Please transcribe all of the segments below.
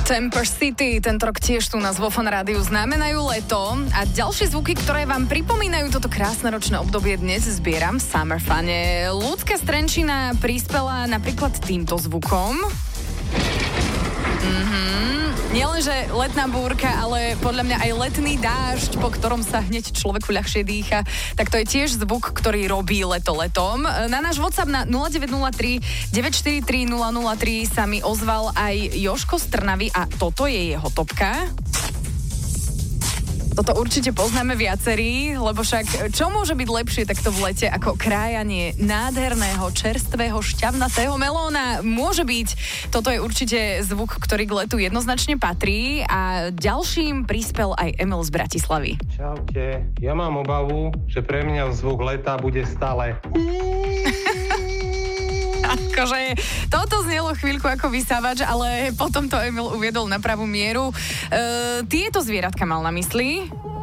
Temper City, tento rok tiež tu nás vo Fan Rádiu znamenajú leto a ďalšie zvuky, ktoré vám pripomínajú toto krásne ročné obdobie, dnes zbieram v Summer Fune. Ľudská Strenčina prispela napríklad týmto zvukom. Nielenže letná búrka, ale podľa mňa aj letný dážď, po ktorom sa hneď človeku ľahšie dýcha, tak to je tiež zvuk, ktorý robí leto letom. Na náš WhatsApp na 0903 943 003 sa mi ozval aj Jožko z Trnavy a toto je jeho topka. Toto určite poznáme viacerí, lebo však čo môže byť lepšie takto v lete ako krájanie nádherného, čerstvého, šťavnatého melóna? Môže byť. Toto je určite zvuk, ktorý k letu jednoznačne patrí a ďalším prispel aj Emil z Bratislavy. Čaute, ja mám obavu, že pre mňa zvuk leta bude stále... Akože toto znelo chvíľku ako vysávač, ale potom to Emil uviedol na pravú mieru. Tieto zvieratka mal na mysli.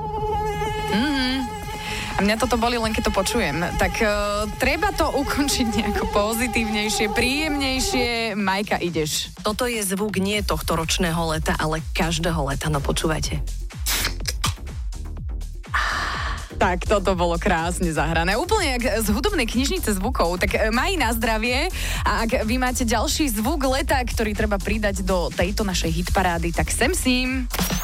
A mňa toto boli len keď to počujem. Tak treba to ukončiť nejako pozitívnejšie, príjemnejšie. Majka, ideš. Toto je zvuk nie tohto ročného leta, ale každého leta, no počúvajte. Tak, toto bolo krásne zahrané. Úplne jak z hudobnej knižnice zvukov. Tak mají na zdravie a ak vy máte ďalší zvuk leta, ktorý treba pridať do tejto našej hitparády, tak sem s ním.